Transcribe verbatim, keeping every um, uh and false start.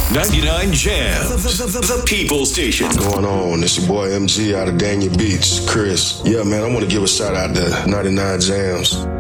ninety-nine Jams, the, the, the People Station. What's going on? It's your boy M G out of Dania Beach, Chris. Yeah, man, I want to give a shout out to ninety-nine Jams.